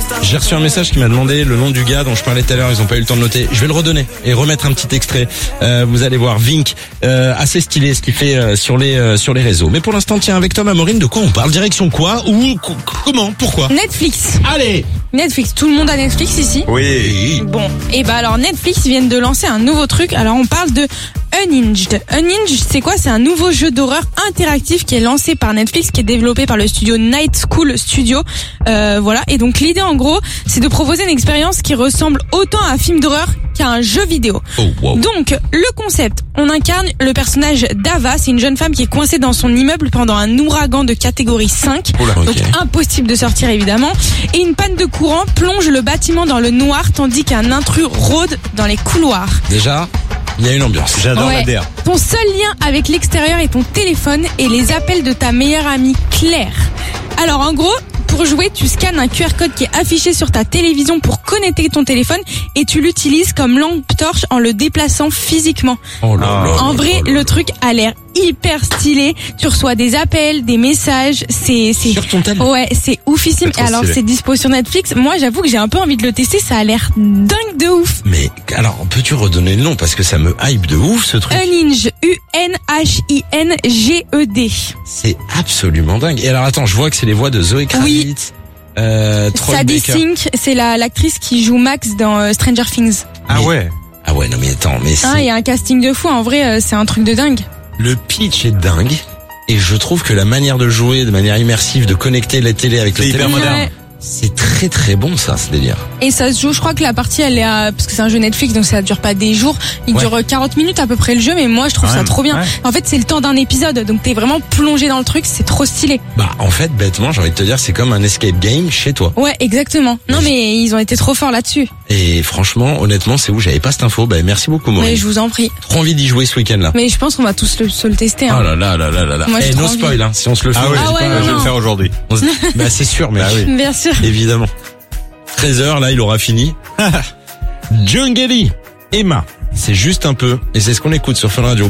J'ai reçu un message qui m'a demandé le nom du gars dont je parlais tout à l'heure, ils ont pas eu le temps de noter. Je vais le redonner et remettre un petit extrait. Vous allez voir, Vink, assez stylé ce qu'il fait sur les réseaux. Mais pour l'instant, tiens, avec Tom Amorine, de quoi on parle? Direction quoi? Où? Comment? Pourquoi? Netflix. Allez! Netflix, tout le monde a Netflix ici? Oui. Bon, et bah alors Netflix viennent de lancer un nouveau truc. Alors on parle de Unhinged. Unhinged, c'est quoi? C'est un nouveau jeu d'horreur interactif qui est lancé par Netflix, qui est développé par le studio Night School Studio. Voilà. Et donc l'idée en gros, c'est de proposer une expérience qui ressemble autant à un film d'horreur qu'à un jeu vidéo. Oh, wow. Donc le concept, on incarne le personnage d'Ava, c'est une jeune femme qui est coincée dans son immeuble pendant un ouragan de catégorie 5. Oula, donc ok. impossible de sortir évidemment. Et une panne de courant plonge le bâtiment dans le noir tandis qu'un intrus rôde dans les couloirs. Déjà, il y a une ambiance. J'adore Ouais. la DA. Ton seul lien avec l'extérieur est ton téléphone et les appels de ta meilleure amie Claire. Alors en gros, pour jouer, tu scannes un QR code qui est affiché sur ta télévision pour connecter ton téléphone et tu l'utilises comme lampe torche en le déplaçant physiquement. Oh là là. En vrai, le truc a l'air hyper stylé. Tu reçois des appels, des messages. C'est Sur ton tel? ouais, c'est oufissime. C'est Et trop alors, stylé. c'est dispo sur Netflix. Moi, j'avoue que j'ai un peu envie de le tester. Ça a l'air dingue de ouf. Mais alors, peux-tu redonner le nom parce que ça me hype de ouf ce truc. Unhinged, Unhinged. C'est absolument dingue. Et alors attends, je vois que c'est les voix de Zoé Kravitz, Troy Sadie Baker. Sink, c'est l'actrice qui joue Max dans Stranger Things. Ah Mais- ouais. Ah ouais, non mais attends, mais Hein, il y a un casting de fou. En vrai, c'est un truc de dingue. le pitch est dingue. Et je trouve que la manière de jouer de manière immersive, de connecter la télé avec le C'est hyper téléphone, moderne. Ouais. c'est très très bon ça, ce délire. Et ça se joue, je crois que la partie elle est parce que c'est un jeu Netflix donc ça dure pas des jours, il Ouais. dure 40 minutes à peu près le jeu, mais moi je trouve Quand ça même, trop bien. ouais. En fait c'est le temps d'un épisode donc t'es vraiment plongé dans le truc, c'est trop stylé. Bah en fait, bêtement, j'ai envie de te dire, c'est comme un escape game chez toi. Ouais exactement. Non mais ils ont été trop forts là-dessus. Et franchement, honnêtement, c'est où j'avais pas cette info. Bah merci beaucoup, Mais Maureen. je vous en prie. Trop envie d'y jouer ce week-end là. Mais je pense qu'on va tous se le tester. Oh Hein. là là là là là là. Moi, j'ai Eh, trop no envie. spoil, hein. Si on se le fait, Ah ouais, Ah ouais, je vais non. le faire aujourd'hui. bah c'est sûr, mais Ah oui. Bien sûr. évidemment. 13h, là, il aura fini. Jungeli, Emma. C'est juste un peu. Et c'est ce qu'on écoute sur Fun Radio.